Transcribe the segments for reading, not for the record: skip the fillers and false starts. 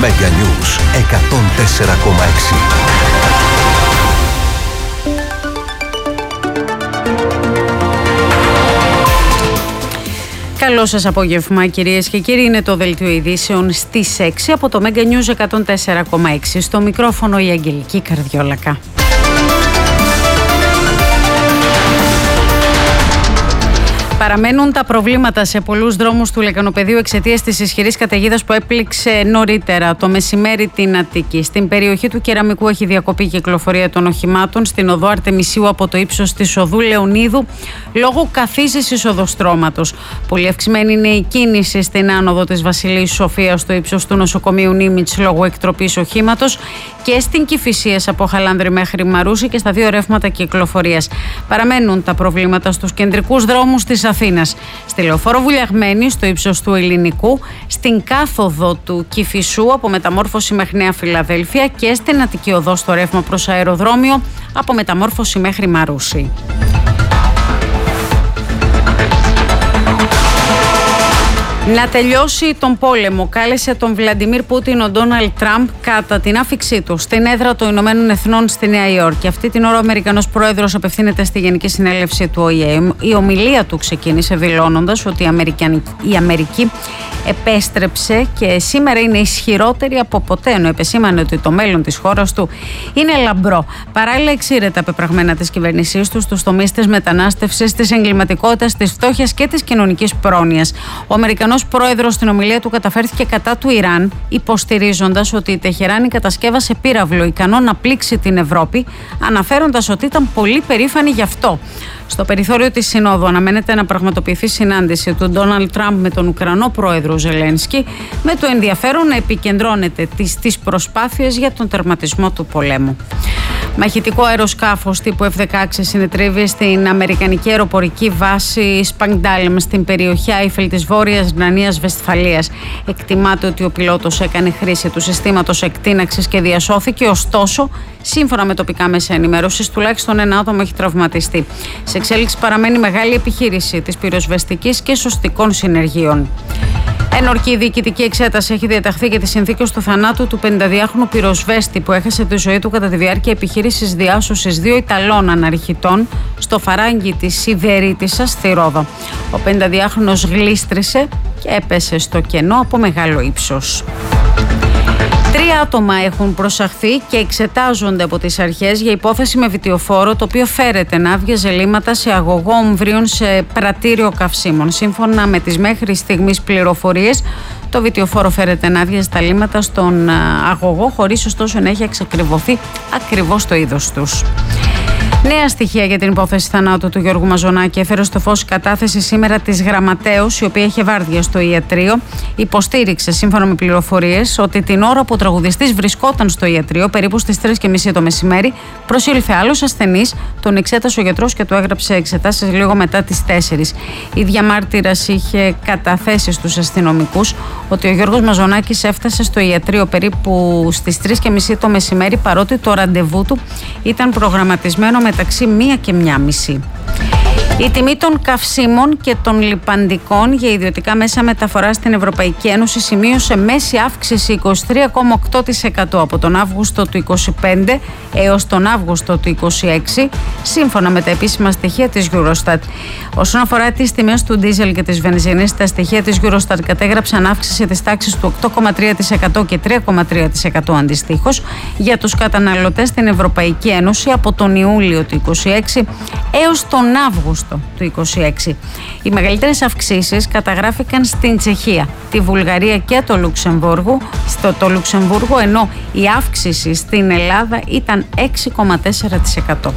Mega News 104,6. Καλό σας απόγευμα, κυρίες και κύριοι. Είναι το δελτίο ειδήσεων στις 6 από το Mega News 104,6. Στο μικρόφωνο η Αγγελική Καρδιόλακα. Παραμένουν τα προβλήματα σε πολλούς δρόμους του Λεκανοπεδίου εξαιτίας της ισχυρής καταιγίδας που έπληξε νωρίτερα το μεσημέρι την Αττική. Στην περιοχή του Κεραμικού έχει διακοπεί η κυκλοφορία των οχημάτων στην οδό Αρτεμισίου από το ύψος της οδού Λεωνίδου λόγω καθίζησης οδοστρώματος. Πολύ αυξημένη είναι η κίνηση στην άνοδο της Βασιλείας Σοφίας στο ύψος του νοσοκομείου Νίμιτς λόγω εκτροπής οχήματος και στην Κηφισίας από Χαλάνδρη μέχρι Μαρούση και στα δύο ρεύματα κυκλοφορίας. Παραμένουν τα προβλήματα στους κεντρικούς δρόμους της Αθήνας. Στη Λεωφόρο Βουλιαγμένη, στο ύψος του Ελληνικού, στην κάθοδο του Κηφισού από Μεταμόρφωση μέχρι Νέα Φιλαδέλφια και στην Αττική οδό στο ρεύμα προς αεροδρόμιο από Μεταμόρφωση μέχρι Μαρούση. Να τελειώσει τον πόλεμο, κάλεσε τον Βλαντιμίρ Πούτιν ο Ντόναλντ Τραμπ κατά την άφιξή του στην έδρα των Ηνωμένων Εθνών στη Νέα Υόρκη. Αυτή την ώρα ο Αμερικανός Πρόεδρος απευθύνεται στη Γενική Συνέλευση του ΟΗΕ. Η ομιλία του ξεκίνησε δηλώνοντας ότι η Αμερική επέστρεψε και σήμερα είναι ισχυρότερη από ποτέ, ενώ επεσήμανε ότι το μέλλον της χώρας του είναι λαμπρό. Παράλληλα, εξήρε τα πεπραγμένα της κυβέρνησής του στους τομείς της μετανάστευσης, της εγκληματικότητας, της φτώχειας και της κοινωνικής πρόνοιας. Ο Αμερικανός Πρόεδρος στην ομιλία του καταφέρθηκε κατά του Ιράν, υποστηρίζοντας ότι η Τεχεράνη κατασκεύασε πύραυλο ικανό να πλήξει την Ευρώπη, αναφέροντας ότι ήταν πολύ περήφανη γι' αυτό. Στο περιθώριο της Συνόδου αναμένεται να πραγματοποιηθεί συνάντηση του Ντόναλντ Τραμπ με τον Ουκρανό Πρόεδρο Ζελένσκι, με το ενδιαφέρον να επικεντρώνεται στις προσπάθειες για τον τερματισμό του πολέμου. Μαχητικό αεροσκάφος τύπου F-16 συνετρίβει στην Αμερικανική αεροπορική βάση Σπαγντάλεμ στην περιοχή Άιφελ της Βόρειας Ρινανίας Βεσφαλίας. Εκτιμάται ότι ο πιλότος έκανε χρήση του συστήματος εκτείναξης και διασώθηκε, ωστόσο, σύμφωνα με τοπικά μέσα ενημέρωσης, τουλάχιστον ένα άτομο έχει τραυματιστεί. Σε εξέλιξη παραμένει μεγάλη επιχείρηση της πυροσβεστικής και σωστικών συνεργείων. Ένορκη διοικητική εξέταση έχει διαταχθεί για τις συνθήκες του θανάτου του 52χρονου πυροσβέστη που έχασε τη ζωή του κατά τη διάρκεια επιχείρησης διάσωσης δύο Ιταλών αναρχητών στο φαράγγι της Σιδερίτισσας στη Ρόδο. Ο 52χρονος γλίστρισε και έπεσε στο κενό από μεγάλο ύψος. 3 άτομα έχουν προσαχθεί και εξετάζονται από τις αρχές για υπόθεση με βιτιοφόρο, το οποίο φέρεται να άβγαζε λίμματα σε αγωγό ομβρίων σε πρατήριο καυσίμων. Σύμφωνα με τις μέχρι στιγμής πληροφορίες, το βιτιοφόρο φέρεται να άβγαζε τα λίμματα στον αγωγό, χωρίς ωστόσο να έχει εξακριβωθεί ακριβώς το είδος τους. Νέα στοιχεία για την υπόθεση θανάτου του Γιώργου Μαζονάκη έφερε στο φως η κατάθεση σήμερα της γραμματέως, η οποία είχε βάρδια στο ιατρείο. Υποστήριξε, σύμφωνα με πληροφορίες, ότι την ώρα που ο τραγουδιστής βρισκόταν στο ιατρείο, περίπου στις 3:30 το μεσημέρι, προσήλθε άλλος ασθενής, τον εξέτασε ο γιατρός και του έγραψε εξετάσεις λίγο μετά τις 4. Η διαμάρτυρας είχε καταθέσει στους αστυνομικούς ότι ο Γιώργος Μαζονάκης έφτασε στο ιατρείο περίπου στις 3:30 το μεσημέρι, παρότι το ραντεβού του ήταν προγραμματισμένο μεταξύ 1 και 1:30. Η τιμή των καυσίμων και των λιπαντικών για ιδιωτικά μέσα μεταφοράς στην Ευρωπαϊκή Ένωση σημείωσε μέση αύξηση 23,8% από τον Αύγουστο του 2025 έως τον Αύγουστο του 2026, σύμφωνα με τα επίσημα στοιχεία της Eurostat. Όσον αφορά τις τιμές του ντίζελ και της βενζίνης, τα στοιχεία της Eurostat κατέγραψαν αύξηση της τάξης του 8,3% και 3,3% αντιστοίχως για τους καταναλωτές στην Ευρωπαϊκή Ένωση από τον Ιούλιο του 2026 έως τον Αύγουστο του 2026. Οι μεγαλύτερες αυξήσεις καταγράφηκαν στην Τσεχία, τη Βουλγαρία και το Λουξεμβούργο, ενώ η αύξηση στην Ελλάδα ήταν 6,4%.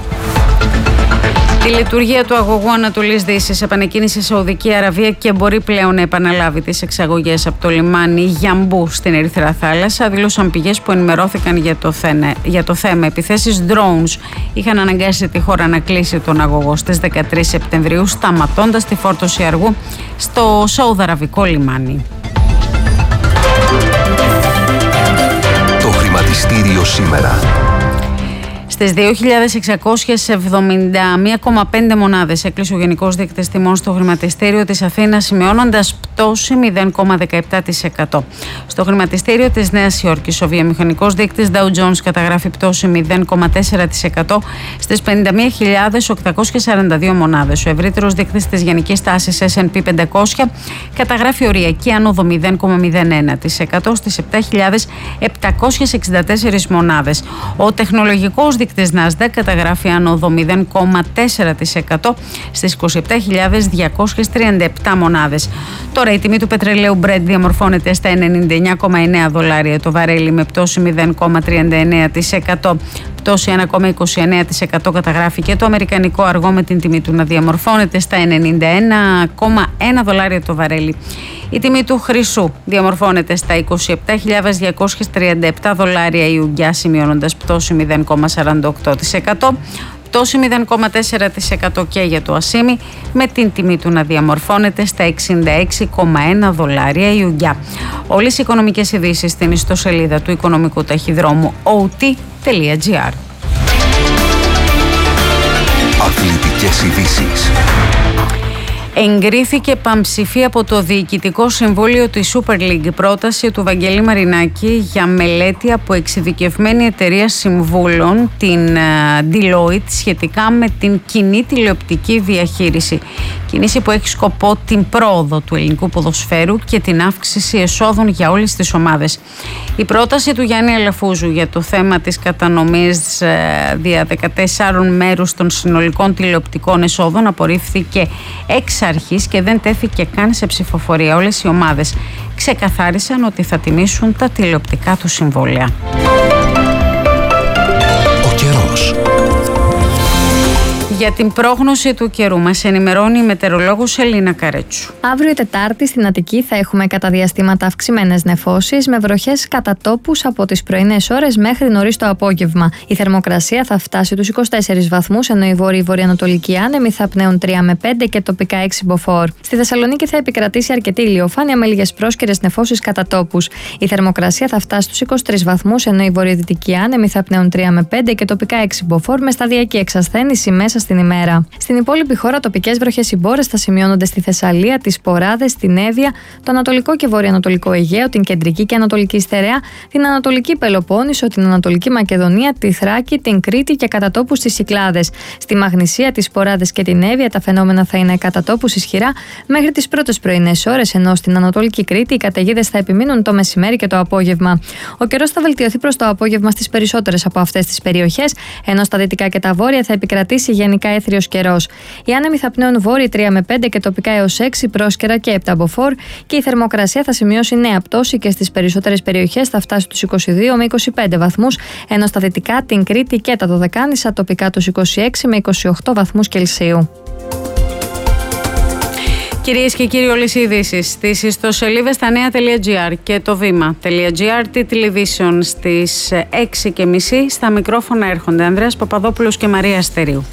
Η λειτουργία του αγωγού Ανατολής Δύσης επανεκκίνησε η Σαουδική Αραβία και μπορεί πλέον να επαναλάβει τις εξαγωγές από το λιμάνι Γιαμπού στην Ερυθρά Θάλασσα, δήλωσαν πηγές που ενημερώθηκαν για το θέμα. Επιθέσεις drones είχαν αναγκάσει τη χώρα να κλείσει τον αγωγό στις 13 Σεπτεμβρίου, σταματώντας τη φόρτωση αργού στο Σαουδαραβικό λιμάνι. Το χρηματιστήριο σήμερα. Στις 2.671,5 μονάδες έκλεισε ο Γενικός Δείκτης Τιμών στο χρηματιστήριο της Αθήνας, σημειώνοντας πτώση 0,17%. Στο χρηματιστήριο της Νέας Υόρκης, ο βιομηχανικός δείκτης Dow Jones καταγράφει πτώση 0,4% στις 51.842 μονάδες. Ο ευρύτερος δείκτης της γενικής τάσης S&P 500 καταγράφει οριακή άνοδο 0,01% στις 7.764 μονάδες. Ο τεχνολογικός δείκτης Nasdaq καταγράφει άνοδο 0,4% στις 27.237 μονάδες. Τώρα η τιμή του πετρελαίου Brent διαμορφώνεται στα $99,9 το βαρέλι με πτώση 0,39%. Πτώση 1,29% καταγράφει και το αμερικανικό αργό με την τιμή του να διαμορφώνεται στα $91,1 το βαρέλι. Η τιμή του χρυσού διαμορφώνεται στα $27.237 η ουγγιά, σημειώνοντας πτώση 0,48%. Πτώση 0,4% και για το ασίμι με την τιμή του να διαμορφώνεται στα $66,1 η ουγγιά. Όλες οι οικονομικές ειδήσεις στην ιστοσελίδα του οικονομικού ταχυδρόμου ot.gr. Αθλητικές ειδήσεις. Εγκρίθηκε πανψηφία από το Διοικητικό Συμβούλιο της Super League πρόταση του Βαγγέλη Μαρινάκη για μελέτη από εξειδικευμένη εταιρεία συμβούλων, την Deloitte, σχετικά με την κοινή τηλεοπτική διαχείριση. Κίνηση που έχει σκοπό την πρόοδο του ελληνικού ποδοσφαίρου και την αύξηση εσόδων για όλες τις ομάδες. Η πρόταση του Γιάννη Αλαφούζου για το θέμα της κατανομής δια 14 μέρους των συνολικών τηλεοπτικών εσόδων απορρίφθηκε εξ αρχής και δεν τέθηκε καν σε ψηφοφορία. Όλες οι ομάδες ξεκαθάρισαν ότι θα τιμήσουν τα τηλεοπτικά του συμβόλαια. Ο καιρός. Για την πρόγνωση του καιρού μας ενημερώνει η μετεωρολόγος Ελίνα Καρέτσου. Αύριο Τετάρτη στην Αττική θα έχουμε κατά διαστήματα αυξημένες νεφώσεις με βροχές κατά τόπους από τις πρωινές ώρες μέχρι νωρίς το απόγευμα. Η θερμοκρασία θα φτάσει τους 24 βαθμούς, ενώ οι βορειοανατολικοί άνεμοι θα πνέουν 3 με 5 και τοπικά 6 μποφόρ. Στη Θεσσαλονίκη θα επικρατήσει αρκετή ηλιοφάνεια με λίγες πρόσκαιρες νεφώσεις κατά τόπους. Η θερμοκρασία θα φτάσει στους 23 βαθμούς, ενώ οι βορειοδυτικοί άνεμοι θα πνέουν 3 με 5 και τοπικά 6 μποφόρ με σταδιακή εξασθένηση μέσα στην ημέρα. Στην υπόλοιπη χώρα, τοπικές βροχές ή μπόρες θα σημειώνονται στη Θεσσαλία, τις Ποράδες, την Εύβοια, το Ανατολικό και Βορειοανατολικό Αιγαίο, την Κεντρική και Ανατολική Στερεά, την Ανατολική Πελοπόννησο, την Ανατολική Μακεδονία, τη Θράκη, την Κρήτη και κατά τόπους στις Κυκλάδες. Στη Μαγνησία, τις Ποράδες και την Εύβοια τα φαινόμενα θα είναι κατά τόπους ισχυρά μέχρι τις πρώτες πρωινές ώρες, ενώ στην Ανατολική Κρήτη οι καταιγίδες θα επιμείνουν το μεσημέρι και το απόγευμα. Ο καιρός θα βελτιωθεί προς το απόγευμα στις περισσότερες από αυτές τις περιοχές, ενώ στα δυτικά και τα βόρεια θα επικρατήσει γενικά έθριος καιρός. Οι άνεμοι θα πνέουν βόρειοι 3 με 5 και τοπικά έως 6 πρόσκαιρα και 7 μποφόρ και η θερμοκρασία θα σημειώσει νέα πτώση και στις περισσότερες περιοχές θα φτάσει τους 22 με 25 βαθμούς, ενώ στα δυτικά, την Κρήτη και τα Δωδεκάνησα τοπικά τους 26 με 28 βαθμούς Κελσίου. Κυρίες και κύριοι, όλες οι ειδήσεις στις ιστοσελίδες στα νέα.gr και το βήμα.gr, τη Television στις 6:30. Στα μικρόφωνα έρχονται Ανδρέας Παπαδόπουλος και Μαρία Αστερίου.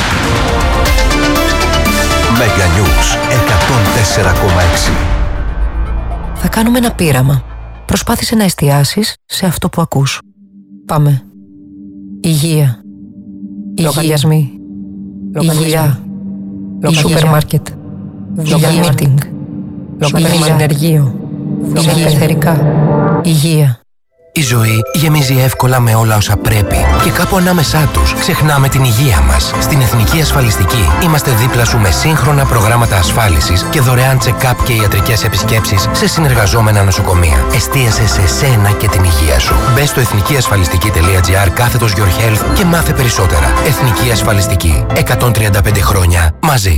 Mega News 104,6. Θα κάνουμε ένα πείραμα. Προσπάθησε να εστιάσεις σε αυτό που ακούς. Πάμε. Υγεία. Λογαριασμοί. Υγεία. Σούπερ μάρκετ. Υγεία meeting. Συνεργείο. Ελευθερικά. Υγεία. Η ζωή γεμίζει εύκολα με όλα όσα πρέπει και κάπου ανάμεσά τους ξεχνάμε την υγεία μας. Στην Εθνική Ασφαλιστική είμαστε δίπλα σου με σύγχρονα προγράμματα ασφάλισης και δωρεάν check-up και ιατρικές επισκέψεις σε συνεργαζόμενα νοσοκομεία. Εστίασε σε σένα και την υγεία σου. Μπες στο εθνικιασφαλιστική.gr/your health και μάθε περισσότερα. Εθνική Ασφαλιστική. 135 χρόνια μαζί.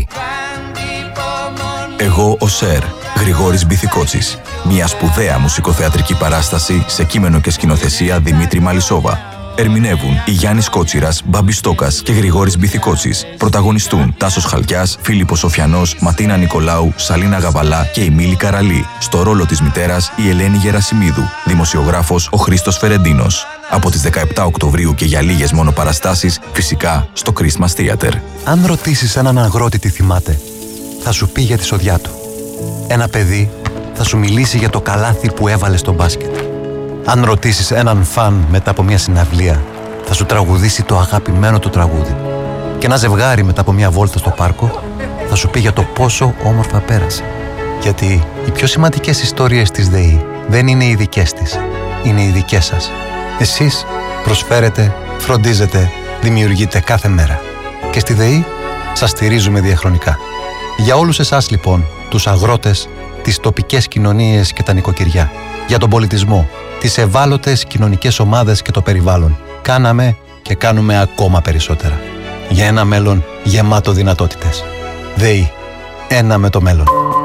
Εγώ ο Σερ, Γρηγόρης Μπιθικότσης. Μια σπουδαία μουσικοθεατρική παράσταση σε κείμενο και σκηνοθεσία Δημήτρη Μαλισσόβα. Ερμηνεύουν η Γιάννης Κότσιρας, Μπάμπης Στόκας και Γρηγόρης Μπιθικότσης. Πρωταγωνιστούν Τάσος Χαλκιάς, Φίλιππος Σοφιανός, Ματίνα Νικολάου, Σαλίνα Γαβαλά και η Μίλη Καραλή. Στο ρόλο της μητέρας η Ελένη Γερασιμίδου. Δημοσιογράφος ο Χρήστος Φερεντίνος. Από τις 17 Οκτωβρίου και για λίγες μόνο παραστάσεις, φυσικά στο Christmas Theater. Αν ρωτήσεις έναν αγρότη τι θυμάται, θα σου πει για τη σοδιά του. Ένα παιδί θα σου μιλήσει για το καλάθι που έβαλε στο μπάσκετ. Αν ρωτήσεις έναν φαν μετά από μια συναυλία, θα σου τραγουδήσει το αγαπημένο του τραγούδι. Και ένα ζευγάρι μετά από μια βόλτα στο πάρκο θα σου πει για το πόσο όμορφα πέρασε. Γιατί οι πιο σημαντικές ιστορίες της ΔΕΗ δεν είναι οι δικές της, είναι οι δικές σας. Εσείς προσφέρετε, φροντίζετε, δημιουργείτε κάθε μέρα. Και στη ΔΕΗ σας στηρίζουμε διαχρονικά. Για όλους εσάς λοιπόν, τους αγρότες, τις τοπικές κοινωνίες και τα νοικοκυριά, για τον πολιτισμό, τις ευάλωτες κοινωνικές ομάδες και το περιβάλλον, κάναμε και κάνουμε ακόμα περισσότερα. Για ένα μέλλον γεμάτο δυνατότητες. ΔΕΗ. Ένα με το μέλλον.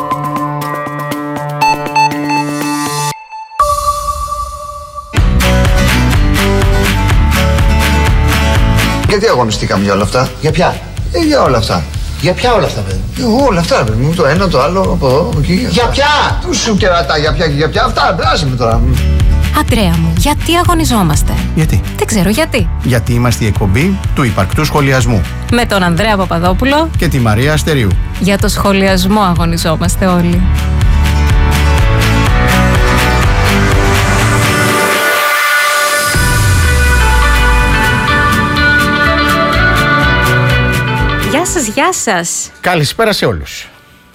Γιατί αγωνιστήκαμε για όλα αυτά? Για ποια? Για όλα αυτά. Για ποια όλα αυτά, παιδί? Όλα αυτά, παιδί μου. Το ένα, το άλλο, από εδώ, από εκεί. Για ποια? Του σου κερατά, για ποια και για ποια. Αυτά, μπράσε με τώρα. Αντρέα μου, γιατί αγωνιζόμαστε? Γιατί? Δεν ξέρω γιατί. Γιατί είμαστε η εκπομπή του υπαρκτού σχολιασμού. Με τον Ανδρέα Παπαδόπουλο και τη Μαρία Αστερίου. Για το σχολιασμό αγωνιζόμαστε όλοι. Γεια σας, γεια σας. Καλησπέρα σε όλους.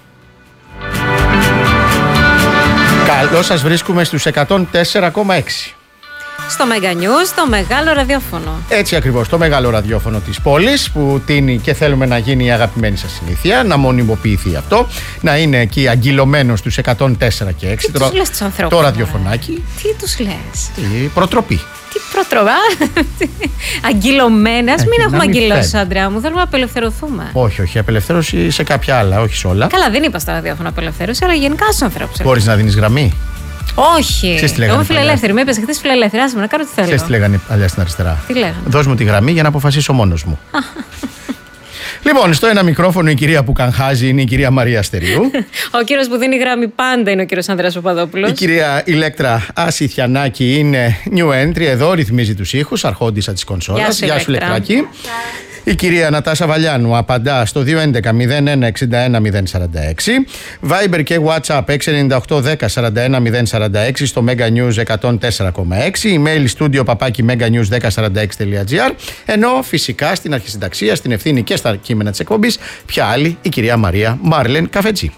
Καλώς σας βρίσκουμε στους 104,6. Στο Mega News, το μεγάλο ραδιόφωνο. Έτσι ακριβώς, το μεγάλο ραδιόφωνο της πόλης που τείνει και θέλουμε να γίνει η αγαπημένη σας συνήθεια, να μονιμοποιηθεί αυτό, να είναι εκεί αγγυλωμένο στους 104 και 6. Τι τους λες τους ανθρώπους? Το ραδιοφωνάκι. Τι τους λες? Η προτροπή. Τι προτροπή? Αγγυλωμένα. Ας μην έχουμε αγγυλώσει, Αντρέα μου. Θέλουμε να απελευθερωθούμε. Όχι, απελευθέρωση σε κάποια άλλα, όχι σε όλα. Καλά, δεν είπα στο ραδιόφωνο απελευθέρωση, αλλά γενικά στους ανθρώπους. Μπορείς να δίνεις γραμμή? Όχι. Εγώ είμαι φιλελεύθερη. Με είπες χθες φιλελεύθερη. Άσε με να κάνω τι θέλω. Ξέρεις τι λέγανε παλιά στην αριστερά? Τι λέγανε? Δώσ' μου τη γραμμή για να αποφασίσω μόνος μου. Λοιπόν, στο ένα μικρόφωνο η κυρία που καγχάζει είναι η κυρία Μαρία Αστερίου. Ο κύριος που δίνει γραμμή πάντα είναι ο κύριος Ανδρέας Παπαδόπουλος. Η κυρία Ηλέκτρα Ασιθιανάκη είναι new entry εδώ, ρυθμίζει τους ήχους, αρχόντισσα της κονσόλας. Γεια σου, Ηλεκτράκη. Η κυρία Νατάσα Βαλιάνου απαντά στο 211-01-61-046. Viber και WhatsApp 698-10-41-046 στο Mega News 104,6. Email studio papaki-meganews1046.gr. Ενώ φυσικά στην αρχισυνταξία, στην ευθύνη και στα κείμενα της εκπομπής, ποια άλλη, η κυρία Μαρία Μάρλεν Καφετζή.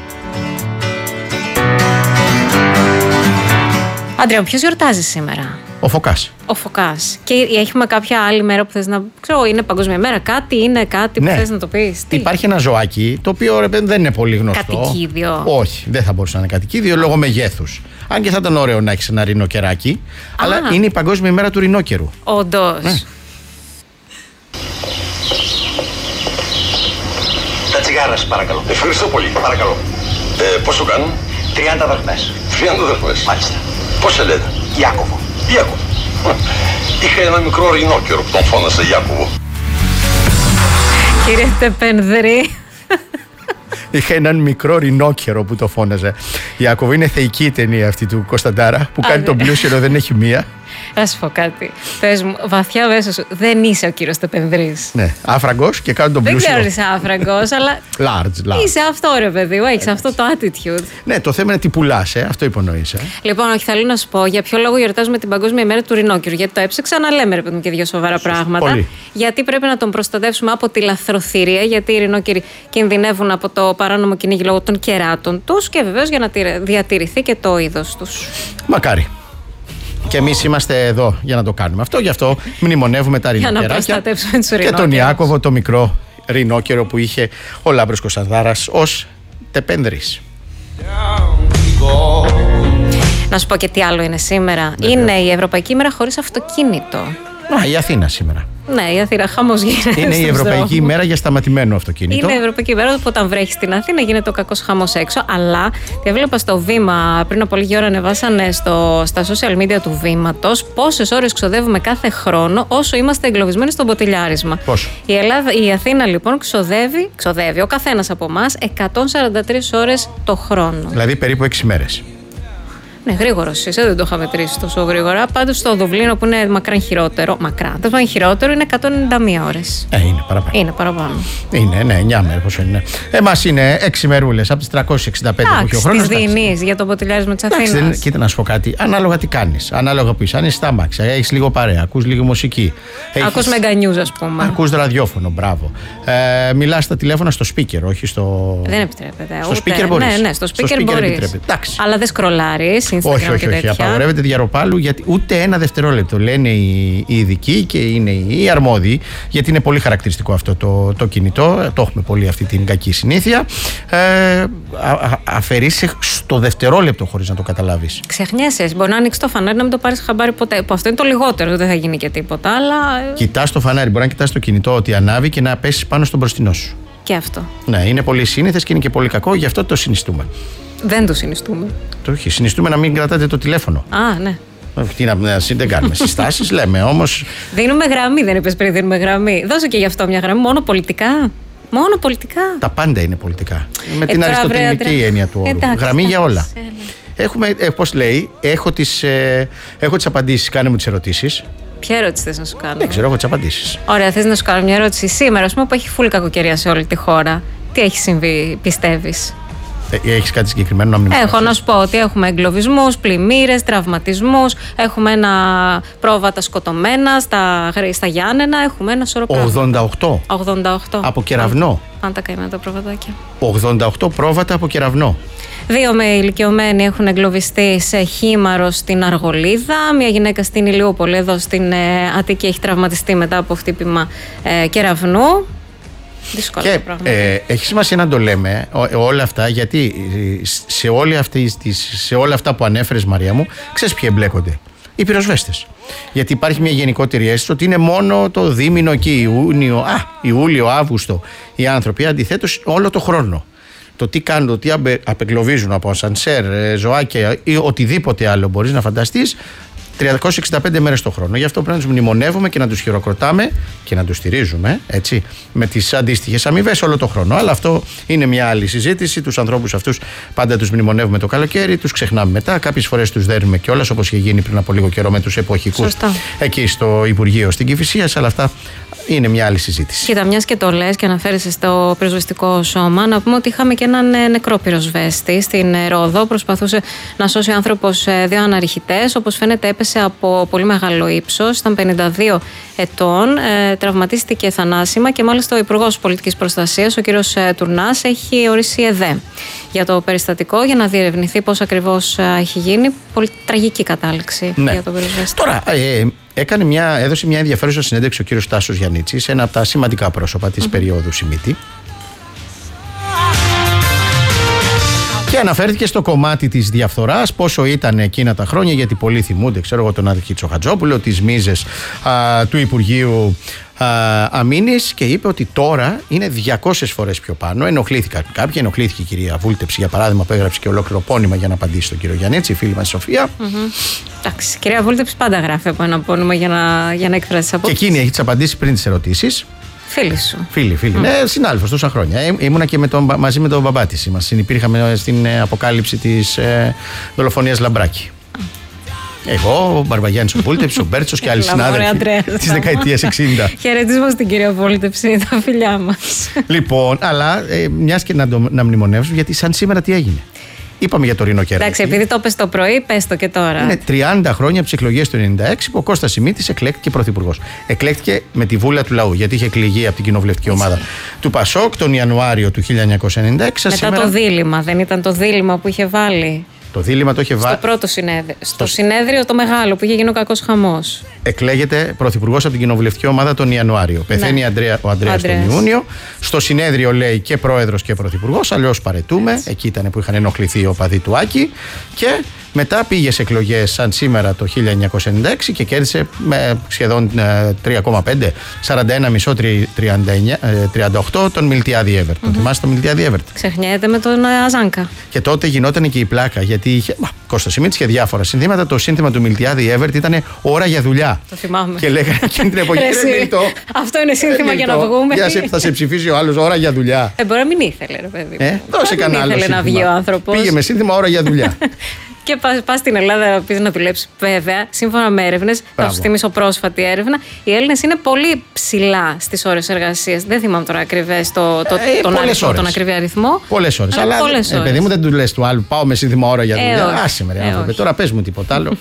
Αντρέα, ποιος γιορτάζει σήμερα? Ο Φωκάς. Ο Φωκάς. Και έχουμε κάποια άλλη μέρα που θες να. Ξέρω, είναι Παγκόσμια Μέρα, είναι κάτι που θες να το πεις? Υπάρχει ένα ζωάκι το οποίο δεν είναι πολύ γνωστό. Κατοικίδιο. Όχι, δεν θα μπορούσε να είναι κατοικίδιο λόγω μεγέθους. Αν και θα ήταν ωραίο να έχεις ένα ρινοκεράκι. Αλλά είναι η Παγκόσμια Μέρα του ρινόκερου. Όντως. Ναι. Τα τσιγάρα, παρακαλώ. Ευχαριστώ πολύ. Παρακαλώ. Πόσο κάνουν? 30 δραχμές. 30 δραχμές. Μάλιστα. Πώς σε λέτε? Ιάκωβο. Ιάκωβο. Είχα ένα μικρό ρινόκερο που τον φώνασα Ιάκωβο. Κύριε Τεπενδρή. Είχα έναν μικρό ρινόκερο που το φώναζε Ιάκωβο. Είναι θεϊκή η ταινία αυτή του Κωνσταντάρα που κάνει τον πλούσιο δεν έχει μία. Να σου πω κάτι. Πες μου, βαθιά μέσα σου, δεν είσαι ο κύριος Τεπενδρής. Ναι, άφραγκος και κάνω τον πλούσιο. Δεν ξέρω αν είσαι άφραγκος, αλλά. Large. Είσαι αυτό, ρε παιδί μου, έχεις αυτό το attitude. Ναι, το θέμα είναι τι πουλάς, αυτό υπονοείς. Λοιπόν, όχι, θέλω να σου πω για ποιο λόγο γιορτάζουμε την Παγκόσμια Μέρα του ρινόκερου. Γιατί το έψαξα να λέμε, ρε παιδί μου, και δύο σοβαρά πράγματα. Πολύ. Γιατί πρέπει να τον προστατεύσουμε από τη λαθροθυρία, γιατί οι ρινόκεροι κινδυνεύουν από το παράνομο κυνήγι λόγω των κεράτων τους και βεβαίως για να διατηρηθεί και το είδος τους. Μακάρι. Και εμείς είμαστε εδώ για να το κάνουμε αυτό. Γι' αυτό μνημονεύουμε τα ρινοκεράκια και τον Ιάκωβο, το μικρό ρινόκερο που είχε ο Λάμπρος Κωνσταντάρας ως Τεπένδρης. Να σου πω και τι άλλο είναι σήμερα. Είναι η Ευρωπαϊκή Μέρα χωρίς αυτοκίνητο. Η Αθήνα σήμερα. Ναι, η Αθήνα χαμός γίνεται. Είναι η Ευρωπαϊκή ημέρα για σταματημένο αυτοκίνητο. Είναι η Ευρωπαϊκή ημέρα που όταν βρέχει στην Αθήνα γίνεται ο κακός χαμός έξω. Αλλά διαβλέπα στο Βήμα πριν από λίγη ώρα, ανεβάσανε στα social media του Βήματος πόσες ώρες ξοδεύουμε κάθε χρόνο όσο είμαστε εγκλωβισμένοι στο μποτιλιάρισμα. Πόσο? Η Αθήνα λοιπόν ξοδεύει ο καθένας από εμάς 143 ώρες το χρόνο. Δηλαδή περίπου 6 μέρες. Ναι, γρήγορο είσαι, δεν το είχα μετρήσει τόσο γρήγορα. Πάντως στο Δουβλίνο που είναι μακράν χειρότερο, είναι 191 ώρες. Είναι παραπάνω. Είναι παραπάνω. Είναι, ναι, 9 μέρες πόσο είναι. Εμάς είναι 6 μερούλες από τις 365 που έχει ο χρόνος. Τις δίνεις για το ποτηλιάρισμα της Αθήνας. Κοίτα να σου πω κάτι, ανάλογα τι κάνεις. Ανάλογα που είσαι, αν είσαι στα αμάξια, έχεις λίγο παρέα, ακούς λίγο μουσική. Ακούς Μεγκανιούζ, ας πούμε. Ακούς ραδιόφωνο, μπράβο. Μιλάς στα τηλέφωνα στο speaker, όχι στο. Δεν επιτρέπεται. Στο speaker μπορείς. Ναι, στο speaker μπορείς. Αλλά δεν σκρολάρεις. Όχι. Απαγορεύεται διαρροπάλου γιατί ούτε ένα δευτερόλεπτο. Λένε οι ειδικοί και είναι οι αρμόδιοι, γιατί είναι πολύ χαρακτηριστικό αυτό το κινητό. Το έχουμε πολύ αυτή την κακή συνήθεια. Αφαιρείσαι στο δευτερόλεπτο χωρίς να το καταλάβεις. Ξεχνιέσαι. Μπορεί να ανοίξει το φανάρι να μην το πάρεις χαμπάρι ποτέ. Που αυτό είναι το λιγότερο, δεν θα γίνει και τίποτα. Αλλά. Κοιτάς το φανάρι, μπορεί να κοιτάς το κινητό ότι ανάβει και να πέσεις πάνω στον μπροστινό σου. Και αυτό. Ναι, είναι πολύ σύνηθες και είναι και πολύ κακό, γι' αυτό το συνιστούμε. Δεν το συνιστούμε. Το όχι. Συνιστούμε να μην κρατάτε το τηλέφωνο. Α, ναι. Τι δεν κάνουμε συστάσεις, λέμε όμως. Δίνουμε γραμμή, δεν είπες πριν, δίνουμε γραμμή. Δώσε και γι' αυτό μια γραμμή, μόνο πολιτικά. Μόνο πολιτικά. Τα πάντα είναι πολιτικά. Με την αριστοτελική έννοια του όρου. Γραμμή για όλα. Έχουμε, πώς λέει, έχω τις απαντήσεις, κάνε μου τις ερωτήσεις. Ποια ερώτηση θες να σου κάνω? Δεν ξέρω, έχω τις απαντήσεις. Ωραία, θες να σου κάνω μια ερώτηση σήμερα, ας πούμε, που έχει φουλ κακοκαιρία σε όλη τη χώρα. Τι έχει συμβεί, πιστεύεις? Έχεις κάτι συγκεκριμένο να μην πει? Έχω να σου πω ότι έχουμε εγκλωβισμούς, πλημμύρες, τραυματισμούς, έχουμε ένα πρόβατα σκοτωμένα στα Γιάννενα, έχουμε ένα σωρό πράγματα. 88. Από κεραυνό. Πάντα καημένα τα πρόβατάκια. 88 πρόβατα από κεραυνό. 2 με ηλικιωμένοι έχουν εγκλωβιστεί σε χήμαρο στην Αργολίδα. Μια γυναίκα στην Ηλιούπολη, εδώ στην Αττική, έχει τραυματιστεί μετά από χτύπημα κεραυνού. Και έχει σημασία να το λέμε όλα αυτά, γιατί σε όλα αυτά που ανέφερες, Μαρία μου, ξέρεις ποιοι εμπλέκονται? Οι πυροσβέστες. Γιατί υπάρχει μια γενικότερη αίσθηση ότι είναι μόνο το δίμηνο εκεί, Ιούλιο, Αύγουστο οι άνθρωποι. Αντιθέτως, όλο το χρόνο. Το τι κάνουν, το τι απεγκλωβίζουν από ασανσέρ, ζωάκια ή οτιδήποτε άλλο μπορείς να φανταστείς, 365 μέρες το χρόνο. Γι' αυτό πρέπει να τους μνημονεύουμε και να τους χειροκροτάμε και να τους στηρίζουμε, έτσι, με τις αντίστοιχες αμοιβές όλο το χρόνο. Αλλά αυτό είναι μια άλλη συζήτηση. Τους ανθρώπους αυτούς πάντα τους μνημονεύουμε το καλοκαίρι, τους ξεχνάμε μετά. Κάποιες φορές τους δέρνουμε κιόλας, όπως είχε γίνει πριν από λίγο καιρό με τους εποχικούς εκεί στο Υπουργείο στην Κηφισίας. Αλλά αυτά είναι μια άλλη συζήτηση. Κοίτα, μιας και το λες και αναφέρεσαι στο πυροσβεστικό σώμα, να πούμε ότι είχαμε και έναν νεκρό πυροσβέστη στην Ρόδο. Προσπαθούσε να σώσει ο άνθρωπος 2 αναρριχητές. Όπως φαίνεται, έπεσε από πολύ μεγάλο ύψος. Ήταν 52 ετών. Τραυματίστηκε θανάσιμα και μάλιστα ο Υπουργός Πολιτικής Προστασίας, ο κύριος Τουρνάς, έχει ορίσει ΕΔΕ για το περιστατικό, για να διερευνηθεί πώς ακριβώς έχει γίνει. Πολύ τραγική κατάληξη για τον πυροσβέστη. Τώρα, έδωσε μια ενδιαφέρουσα συνέντευξη ο κύριος Τάσος Γιαννίτσης, ένα από τα σημαντικά πρόσωπα της περίοδου Σιμίτη. Και αναφέρθηκε στο κομμάτι της διαφθοράς, πόσο ήταν εκείνα τα χρόνια, γιατί πολλοί θυμούνται, ξέρω εγώ, τον Άδη Τσοχατζόπουλο, τις μίζες του Υπουργείου Αμήνης, και είπε ότι τώρα είναι 200 φορές πιο πάνω. Ενοχλήθηκαν κάποιοι, ενοχλήθηκε η κυρία Βούλτεψη, για παράδειγμα, που έγραψε και ολόκληρο πόνημα για να απαντήσει στον κύριο Γιαννίτση, η φίλη μας η Σοφία. Εντάξει, η κυρία Βούλτεψη πάντα γράφει από ένα πόνημα για να εκφράσει απόψεις. Και εκείνη έχει τις απαντήσεις πριν τις ερωτήσεις. Φίλη σου. Φίλη. Ναι, συνάδελφος τόσα χρόνια. Ήμουνα και μαζί με τον μπαμπά της. Συνυπήρχαμε στην αποκάλυψη της δολοφονίας Λαμπράκη. Εγώ, ο Μπαρμπαγιάννης ο Βούλτεψης, ο Μπέρτσος και άλλοι συνάδελφοι της δεκαετίας 60. Χαιρετισμό στην κυρία Βούλτεψη, τα φιλιά μας. Λοιπόν, αλλά μιας και να μνημονεύσουμε, γιατί σαν σήμερα τι έγινε. Είπαμε για το Ρινοκεράκι. Εντάξει, επειδή το πες το πρωί, πες το και τώρα. Είναι 30 χρόνια από τις εκλογές του 1996 που ο Κώστας Σιμίτης εκλέχθηκε πρωθυπουργός. Εκλέχθηκε με τη βούλα του λαού, γιατί είχε εκλεγεί από την κοινοβουλευτική ομάδα του Πασόκ τον Ιανουάριο του 1996. Μετά το δίλημμα, δεν ήταν το δίλημμα που είχε βάλει? Το δίλημμα το είχε βάλει. Στο πρώτο συνέδριο. Στο συνέδριο το μεγάλο που είχε γίνει ο κακός χαμός. Εκλέγεται πρωθυπουργός από την κοινοβουλευτική ομάδα τον Ιανουάριο. Πεθαίνει ο Ανδρέας τον Ιούνιο. Στο συνέδριο λέει και πρόεδρος και πρωθυπουργός. Αλλιώς παρετούμε. Εκεί ήταν που είχαν ενοχληθεί οι οπαδοί του Άκη. Και μετά πήγε σε εκλογές σαν σήμερα το 1996 και κέρδισε με σχεδόν 3,5, 41,5-38 τον Μιλτιάδη Εύερτ. Τον θυμάσαι τον Μιλτιάδη Εύερτ? Ξεχνιέται με τον Αζάνκα. Και τότε γινόταν και η πλάκα, γιατί είχε Κώστας Σιμίτης και διάφορα συνθήματα. Το σύνθημα του Μιλτιάδη Εύερτ ήταν ώρα για δουλειά. Το θυμάμαι. Και λέγανε εκείνη την εποχή. Αυτό είναι σύνθημα για να βγούμε. Θα σε ψηφίσει ο άλλος ώρα για δουλειά. Μπορεί να μην ήθελε, ρε παιδί. Δώσε κανένα άλλο. Ήθελε να βγει ο άνθρωπος. Πήγε με σύνθημα ώρα για δουλειά. Και πας στην Ελλάδα να πεις να δουλέψεις. Βέβαια, σύμφωνα με έρευνες, θα σου θυμίσω πρόσφατη έρευνα, οι Έλληνες είναι πολύ ψηλά στις ώρες εργασίας. Δεν θυμάμαι τώρα ακριβές τον ακριβή αριθμό. Πολλές ώρες. Αλλά παιδί μου, δεν του λες του άλλου, πάω με σύνθημα ώρα για δουλειά. Άσε με ρε άνθρωπε, τώρα πες μου τίποτα άλλο.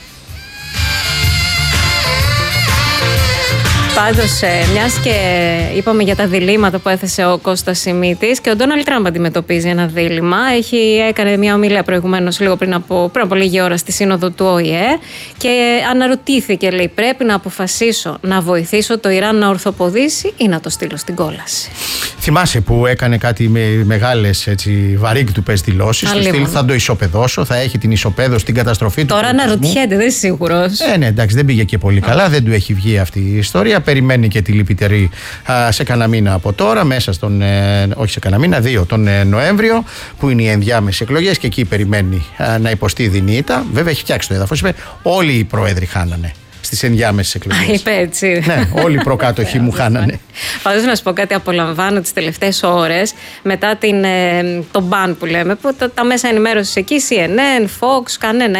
Πάντως, μιας και είπαμε για τα διλήμματα που έθεσε ο Κώστας Σιμίτης, και ο Ντόναλντ Τραμπ αντιμετωπίζει ένα δίλημμα. Έκανε μια ομιλία προηγουμένως, λίγο πριν από λίγη ώρα, στη σύνοδο του ΟΗΕ και αναρωτήθηκε, λέει, πρέπει να αποφασίσω να βοηθήσω το Ιράν να ορθοποδήσει ή να το στείλω στην κόλαση. Θυμάσαι που έκανε κάτι με μεγάλες βαρύγκτουπες δηλώσεις. Του στυλ θα το ισοπεδώσω, θα έχει την ισοπαίδωση, την καταστροφή του. Τώρα αναρωτιέται, δεν είσαι σίγουρος. Ναι, εντάξει, δεν πήγε και πολύ καλά, δεν του έχει βγει αυτή η ιστορία. Περιμένει και τη λυπητερή σε κανένα μήνα από τώρα, μέσα στον. Όχι σε κανένα μήνα, 2 τον Νοέμβριο, που είναι οι ενδιάμεσες εκλογές, και εκεί περιμένει να υποστεί δυνήτα. Βέβαια, έχει φτιάξει το έδαφος. Είπε, όλοι οι πρόεδροι χάνανε στις ενδιάμεσες εκλογές. Είπε έτσι. Ναι, όλοι οι προκάτοχοι μου χάνανε. Πάντως να σου πω κάτι, απολαμβάνω τις τελευταίες ώρες μετά το μπαν που λέμε, που τα μέσα ενημέρωσης εκεί, CNN, Fox, κανένα,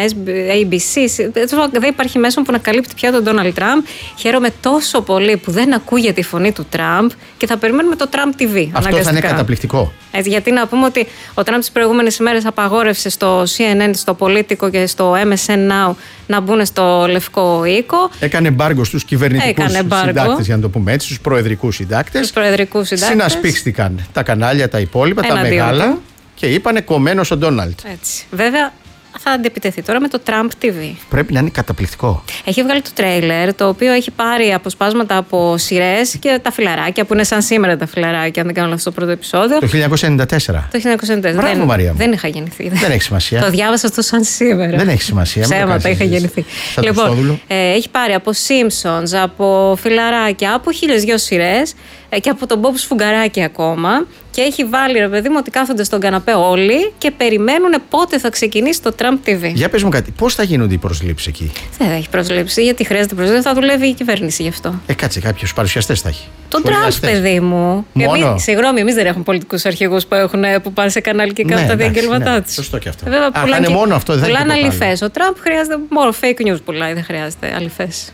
ABC, δεν υπάρχει μέσο που να καλύπτει πια τον Ντόναλντ Τραμπ. Χαίρομαι τόσο πολύ που δεν ακούγεται η φωνή του Τραμπ και θα περιμένουμε το Τραμπ TV. Αυτό θα είναι καταπληκτικό. Έτσι, γιατί να πούμε ότι ο Τραμπ τις προηγούμενες ημέρες απαγόρευσε στο CNN, στο Politico και στο MSN Now να μπουν στο Λευκό Οίκο. Έκανε εμπάργκο στους κυβερνητικούς συντάκτες, για να το πούμε έτσι, στους προεδρικούς συντάκτες. Συνασπίστηκαν τα κανάλια, τα υπόλοιπα, τα μεγάλα, και είπανε κομμένος ο Ντόναλντ. Έτσι. Βέβαια, θα αντιπιτεθεί τώρα με το Trump TV. Πρέπει να είναι καταπληκτικό. Έχει βγάλει το τρέιλερ, το οποίο έχει πάρει αποσπάσματα από σειρές και τα φιλαράκια, που είναι σαν σήμερα τα φιλαράκια, αν δεν κάνω λάθος, το πρώτο επεισόδιο. Το 1994. Το 1994. Μπράβο, Μαρία μου. Δεν είχα γεννηθεί. Δεν έχει σημασία. Το διάβασα αυτό σαν σήμερα. Δεν έχει σημασία. Ψέματα, είχα γεννηθεί. Λοιπόν, έχει πάρει από Simpsons, από φιλαράκια, από 1002 σειρές και από τον Μπομπ Σφουγγαράκη ακόμα. Και έχει βάλει, ρε παιδί μου, ότι κάθονται στον καναπέ όλοι και περιμένουν πότε θα ξεκινήσει το Trump TV. Για πες μου κάτι, πώς θα γίνονται οι προσλήψεις εκεί? Δεν θα έχει προσλήψη, γιατί χρειάζεται προσλήψη, θα δουλεύει η κυβέρνηση γι' αυτό. Κάτσε, κάποιους παρουσιαστές θα έχει. Τον Τραμπ, παιδί μου. Συγγνώμη, εμείς δεν έχουμε πολιτικούς αρχηγούς που πάνε σε κανάλι και κάνουν τα διαγγέλματά τους. Σωστό και αυτό. Βέβαια, πουλάνε μόνο αυτό, δεν πουλάνε αληθές. Ο Τραμπ χρειάζεται μόνο fake news, πουλάει, δεν χρειάζεται αληθές.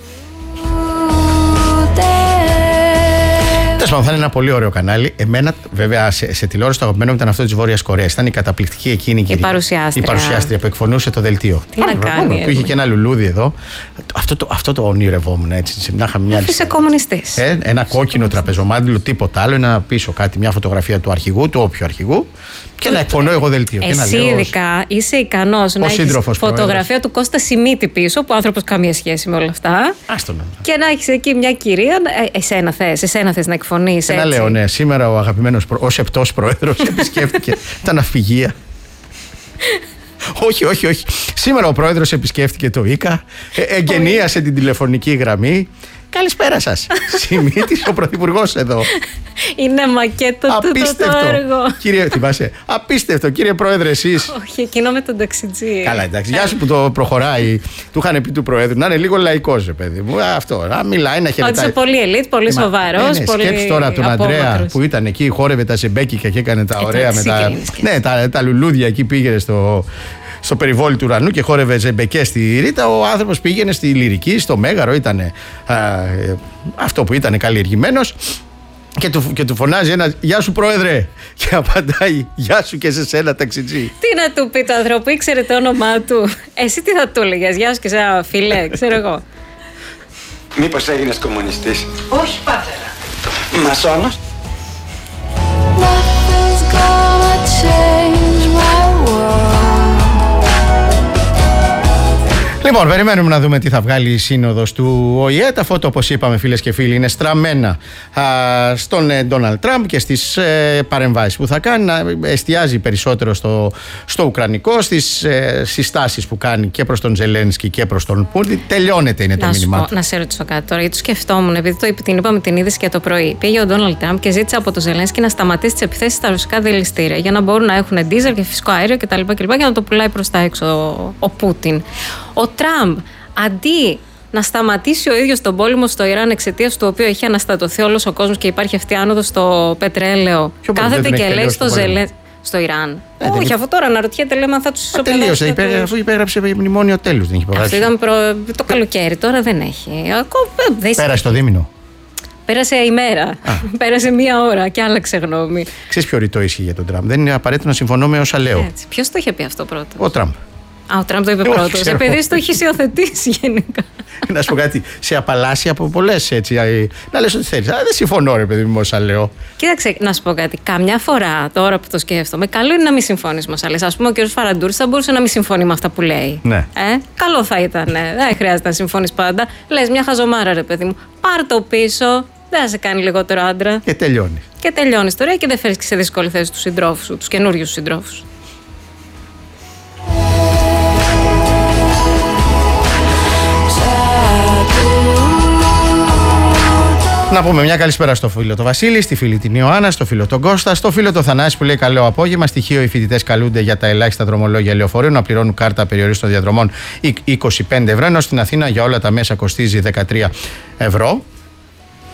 Θα είναι ένα πολύ ωραίο κανάλι. Εμένα, βέβαια, σε τηλεόραση το αγαπημένο μου ήταν αυτό της Βόρειας Κορέας. Ήταν η καταπληκτική εκείνη η παρουσιάστρια που εκφωνούσε το δελτίο. Τι να κάνει. Που είχε και ένα λουλούδι εδώ. Αυτό το ονειρευόμουν έτσι. Να είχαμε μια. Είσαι κομμουνιστής. Ένα κόκκινο τραπεζομάντιλο, τίποτα άλλο. Ένα πίσω κάτι, μια φωτογραφία του αρχηγού, του όποιου αρχηγού. Και να εκφωνώ εγώ δελτίο. Εσύ ειδικά είσαι ικανός να έχεις φωτογραφία του Κώστα Σιμίτη πίσω, που ο άνθρωπος καμία σχέση με όλα αυτά. Και να έχεις εκεί μια κυρία. Εσένα θες να εκφωνείς έτσι. Λέω, ναι, σήμερα ο αγαπημένος ως επτός πρόεδρος επισκέφτηκε τα ναυπηγεία. Όχι. Σήμερα ο πρόεδρος επισκέφτηκε το ΙΚΑ, εγγενίασε την τηλεφωνική γραμμή. Καλησπέρα σας. Σιμίτης, ο πρωθυπουργός εδώ. Είναι μακέτο του το έργο. Κύριε, θυμάσαι, απίστευτο, κύριε πρόεδρε, εσείς. Όχι, εκείνο με τον ταξιτζή. Καλά, εντάξει, γεια σου που το προχωράει. Του είχαν πει του προέδρου να είναι λίγο λαϊκός, παιδί μου. Αυτό, να μιλάει, να χαιρετάει. Ότι είσαι πολύ ελίτ, πολύ σοβαρός. Σκέψου τώρα τον Αντρέα που ήταν εκεί, χόρευε τα ζεμπέκικα και έκανε τα ωραία με τα λουλούδια εκεί, πήγαινε στο περιβόλι του ουρανού και χόρευε ζεμπεκές στη Ρίτα. Ο άνθρωπος πήγαινε στη Λυρική, στο Μέγαρο, ήταν αυτό που ήταν καλλιεργημένος, και του φωνάζει ένα «Γεια σου πρόεδρε», και απαντάει «Γεια σου και σε σένα ταξιτζή». Τι να του πει το άνθρωπο, ήξερε το όνομά του. Εσύ τι θα του έλεγες, «Γεια σου και σε ένα φίλε», ξέρω εγώ. Μήπως έγινες κομμουνιστής? Όχι πατέρα. Μασόνος? Λοιπόν, περιμένουμε να δούμε τι θα βγάλει η σύνοδος του ΟΗΕ. Τα φώτο, όπως είπαμε, φίλες και φίλοι, είναι στραμμένα στον Ντόναλντ Τραμπ και στις παρεμβάσεις που θα κάνει. Να εστιάζει περισσότερο στο ουκρανικό, στις συστάσεις που κάνει και προς τον Ζελένσκι και προς τον Πούτιν. Τελειώνεται, είναι το μήνυμά του. Να σε ρωτήσω κάτι τώρα, γιατί το σκεφτόμουν, επειδή την είπαμε την είδηση και το πρωί. Πήγε ο Ντόναλντ Τραμπ και ζήτησε από τον Ζελένσκι να σταματήσει τις επιθέσεις στα ρωσικά δηληστήρια για να μπορούν να έχουν ντίζελ και φυσικό αέριο κτλ. Για να το πουλάει προς τα έξω ο Πούτιν. Ο Τραμπ, αντί να σταματήσει ο ίδιος τον πόλεμο στο Ιράν, εξαιτίας του οποίου έχει αναστατωθεί όλος ο κόσμος και υπάρχει αυτή άνοδος στο πετρέλαιο, κάθεται και λέει στο Ζελένσκι. στο Ιράν. Όχι, αφού τώρα αναρωτιέται, λέμε αν θα τους ισοπεδώσει. Τελείωσε, αφού υπέγραψε μνημόνιο τέλους, δεν έχει υπογράψει. Αυτό ήταν το καλοκαίρι, τώρα δεν έχει. Πέρασε το δίμηνο. Πέρασε η μέρα. Πέρασε μία ώρα και άλλαξε γνώμη. Ξέρεις ποιο ρητό ισχύει για τον Τραμπ? Δεν είναι απαραίτητο να συμφωνώ με όσα λέω. Ποιος το είχε πει αυτό πρώτο? Ο Τραμπ. Ο Τραμπ το είπε πρώτος. Επειδή το έχει υιοθετήσει γενικά. Να σου πω κάτι, σε απαλλάσσει από πολλές έτσι. Να λες ό,τι θέλεις. Δεν συμφωνώ, ρε παιδί μου, με όσα λέω. Κοίταξε, να σου πω κάτι. Καμιά φορά, τώρα που το σκέφτομαι, καλό είναι να μην συμφωνείς με όσα λες. Ας πούμε, ο κ. Φαραντούρης θα μπορούσε να μην συμφωνεί με αυτά που λέει. Ναι. Καλό θα ήταν. Δεν χρειάζεται να συμφωνείς πάντα. Λες μια χαζομάρα, ρε παιδί μου. Πάρ' το πίσω. Δεν θα σε κάνει λιγότερο άντρα. Και τελειώνει. Και τελειώνει τώρα και δεν φέρεις και σε δύσκολη θέση τους συντρόφους σου, τους καινούριους συντρόφους. Να πούμε μια καλησπέρα στο φίλο το Βασίλη, στη φίλη την Ιωάννα, στο φίλο τον Κώστα, στο φίλο το Θανάση που λέει καλό απόγευμα. Στοιχείο: οι φοιτητές καλούνται για τα ελάχιστα δρομολόγια λεωφορείου να πληρώνουν κάρτα περιορίστων διαδρομών 25 ευρώ, ενώ στην Αθήνα για όλα τα μέσα κοστίζει 13 ευρώ.